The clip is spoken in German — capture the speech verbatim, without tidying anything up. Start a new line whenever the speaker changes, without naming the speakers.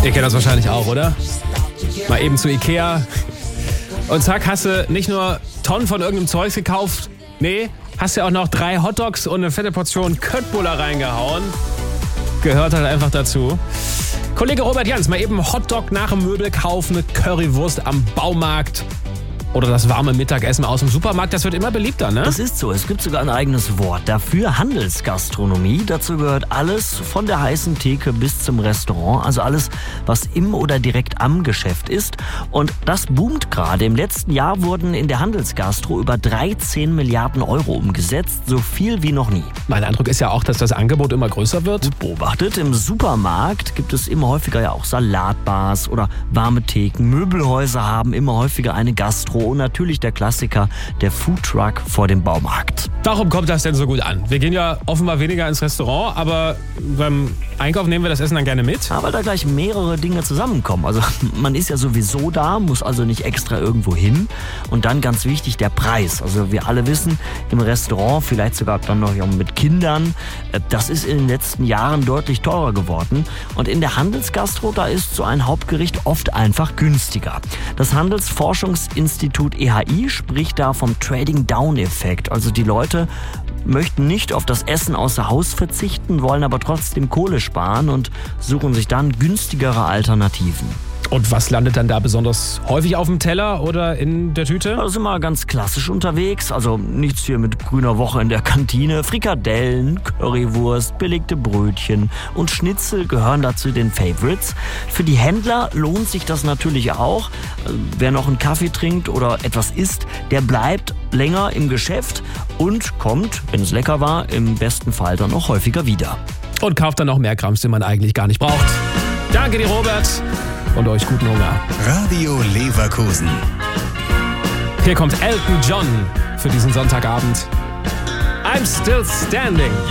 Ihr kennt das wahrscheinlich auch, oder? Mal eben zu Ikea und zack, hast du nicht nur Tonnen von irgendeinem Zeug gekauft, nee, hast ja auch noch drei Hotdogs und eine fette Portion Köttbullar reingehauen. Gehört halt einfach dazu. Kollege Robert Jans, mal eben Hotdog nach dem Möbelkauf, eine Currywurst am Baumarkt. Oder das warme Mittagessen aus dem Supermarkt, das wird immer beliebter, ne?
Das ist so. Es gibt sogar ein eigenes Wort dafür, Handelsgastronomie. Dazu gehört alles von der heißen Theke bis zum Restaurant. Also alles, was im oder direkt am Geschäft ist. Und das boomt gerade. Im letzten Jahr wurden in der Handelsgastro über dreizehn Milliarden Euro umgesetzt. So viel wie noch nie.
Mein Eindruck ist ja auch, dass das Angebot immer größer wird.
Gut beobachtet. Im Supermarkt gibt es immer häufiger ja auch Salatbars oder warme Theken. Möbelhäuser haben immer häufiger eine Gastro. Und natürlich der Klassiker, der Foodtruck vor dem Baumarkt.
Warum kommt das denn so gut an? Wir gehen ja offenbar weniger ins Restaurant, aber beim Einkauf nehmen wir das Essen dann gerne mit.
Aber da gleich mehrere Dinge zusammenkommen. Also man ist ja sowieso da, muss also nicht extra irgendwo hin. Und dann ganz wichtig, der Preis. Also wir alle wissen, im Restaurant, vielleicht sogar dann noch mit Kindern, das ist in den letzten Jahren deutlich teurer geworden. Und in der Handelsgastro, da ist so ein Hauptgericht oft einfach günstiger. Das Handelsforschungsinstitut E H I spricht da vom Trading-Down-Effekt. Also die Leute möchten nicht auf das Essen außer Haus verzichten, wollen aber trotzdem Kohle sparen und suchen sich dann günstigere Alternativen.
Und was landet dann da besonders häufig auf dem Teller oder in der Tüte?
Da sind wir ganz klassisch unterwegs, also nichts hier mit grüner Woche in der Kantine. Frikadellen, Currywurst, belegte Brötchen und Schnitzel gehören dazu den Favorites. Für die Händler lohnt sich das natürlich auch. Wer noch einen Kaffee trinkt oder etwas isst, der bleibt länger im Geschäft und kommt, wenn es lecker war, im besten Fall dann auch häufiger wieder.
Und kauft dann noch mehr Krams, den man eigentlich gar nicht braucht. Danke dir, Robert. Und euch guten Hunger.
Radio Leverkusen.
Hier kommt Elton John für diesen Sonntagabend. I'm still standing.